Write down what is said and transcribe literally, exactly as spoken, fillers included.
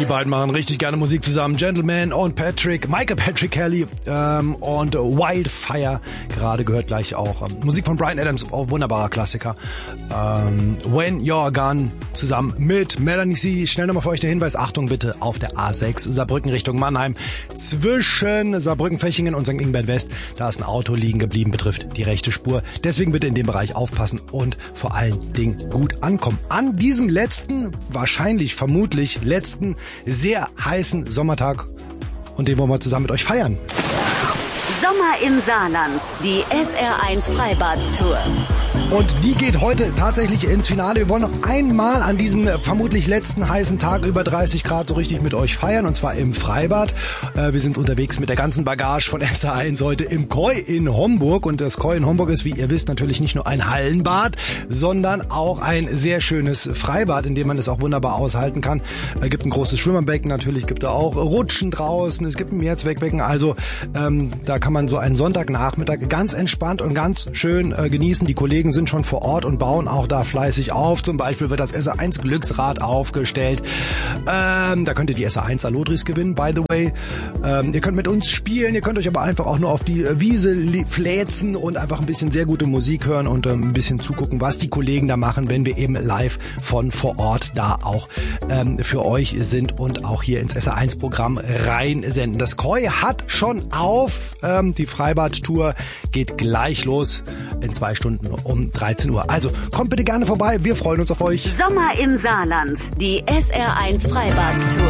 Die beiden machen richtig gerne Musik zusammen. Gentleman und Patrick, Michael Patrick Kelly ähm, und Wildfire. Gerade gehört gleich auch ähm, Musik von Bryan Adams, auch wunderbarer Klassiker. Ähm, When You're Gone zusammen mit Melanie C. Schnell nochmal für euch der Hinweis, Achtung bitte, auf der A sechs Saarbrücken Richtung Mannheim. Zwischen Saarbrücken-Fechingen und Sankt Ingbert West, da ist ein Auto liegen geblieben, betrifft die rechte Spur. Deswegen bitte in dem Bereich aufpassen und vor allen Dingen gut ankommen. An diesem letzten, wahrscheinlich, vermutlich letzten, sehr heißen Sommertag, und den wollen wir zusammen mit euch feiern. Sommer im Saarland, die S R eins Freibad-Tour. Und die geht heute tatsächlich ins Finale. Wir wollen noch einmal an diesem vermutlich letzten heißen Tag über dreißig Grad so richtig mit euch feiern, und zwar im Freibad. Wir sind unterwegs mit der ganzen Bagage von S R eins heute im Koi in Homburg. Und das Koi in Homburg ist, wie ihr wisst, natürlich nicht nur ein Hallenbad, sondern auch ein sehr schönes Freibad, in dem man es auch wunderbar aushalten kann. Es gibt ein großes Schwimmerbecken, natürlich gibt es auch Rutschen draußen, es gibt ein Mehrzweckbecken. Also ähm, da kann man so einen Sonntagnachmittag ganz entspannt und ganz schön äh, genießen. Die Kollegen sind schon vor Ort und bauen auch da fleißig auf. Zum Beispiel wird das S R eins Glücksrad aufgestellt. Ähm, da könnt ihr die S R eins Alodris gewinnen, by the way. Ähm, ihr könnt mit uns spielen, ihr könnt euch aber einfach auch nur auf die Wiese fläzen und einfach ein bisschen sehr gute Musik hören und ähm, ein bisschen zugucken, was die Kollegen da machen, wenn wir eben live von vor Ort da auch ähm, für euch sind und auch hier ins S R eins Programm reinsenden. Das Koi hat schon auf. Ähm, die Freibad-Tour geht gleich los in zwei Stunden um dreizehn Uhr. Also kommt bitte gerne vorbei, wir freuen uns auf euch. Sommer im Saarland, die S R eins Freibad-Tour.